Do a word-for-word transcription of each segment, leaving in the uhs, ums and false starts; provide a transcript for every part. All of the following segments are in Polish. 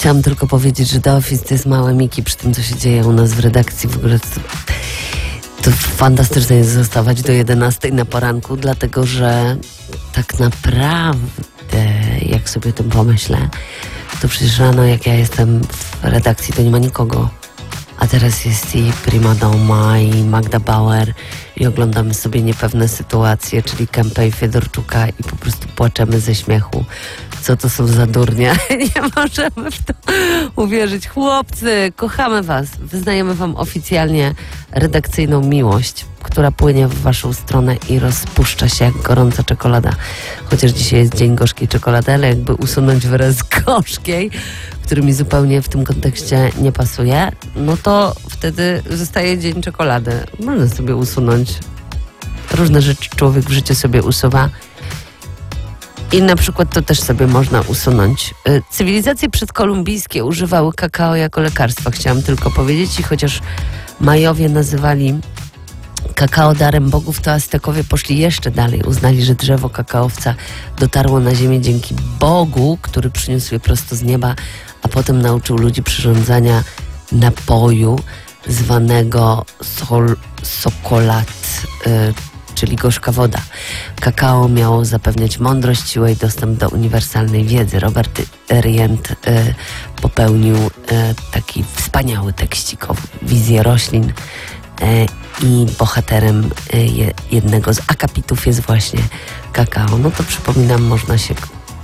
chciałam tylko powiedzieć, że The Office to jest małe Miki przy tym, co się dzieje u nas w redakcji. W ogóle to, to fantastyczne jest zostawać do jedenastej na poranku, dlatego że tak naprawdę, jak sobie o tym pomyślę, to przecież rano, jak ja jestem w redakcji, to nie ma nikogo. A teraz jest i Prima Doma, i Magda Bauer, i oglądamy sobie niepewne sytuacje, czyli Kępę i Fiedorczuka, i po prostu płaczemy ze śmiechu. Co to są za durnie? Nie możemy w to uwierzyć. Chłopcy, kochamy was. Wyznajemy wam oficjalnie redakcyjną miłość, która płynie w waszą stronę i rozpuszcza się jak gorąca czekolada. Chociaż dzisiaj jest dzień gorzkiej czekolady, ale jakby usunąć wyraz gorzkiej, który mi zupełnie w tym kontekście nie pasuje, no to wtedy zostaje dzień czekolady. Można sobie usunąć. Różne rzeczy człowiek w życiu sobie usuwa. I na przykład to też sobie można usunąć. Cywilizacje przedkolumbijskie używały kakao jako lekarstwa, chciałam tylko powiedzieć. I chociaż Majowie nazywali kakao darem bogów, to Aztekowie poszli jeszcze dalej. Uznali, że drzewo kakaowca dotarło na ziemię dzięki Bogu, który przyniósł je prosto z nieba, a potem nauczył ludzi przyrządzania napoju zwanego sol, sokolat, y, czyli gorzka woda. Kakao miało zapewniać mądrość, siłę i dostęp do uniwersalnej wiedzy. Robert Rient y, popełnił y, taki wspaniały tekścik o wizję roślin y, i bohaterem y, jednego z akapitów jest właśnie kakao. No to przypominam, można się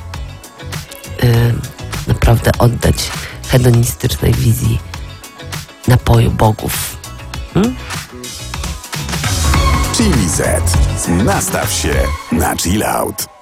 y, naprawdę oddać hedonistycznej wizji napoju bogów. Hmm? Chili Z. Nastaw się na chill out.